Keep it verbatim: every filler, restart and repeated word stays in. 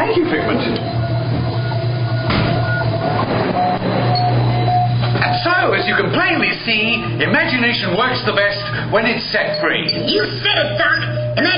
Thank you, Figment. And so, as you can plainly see, imagination works the best when it's set free. You said it, Doc. Imagination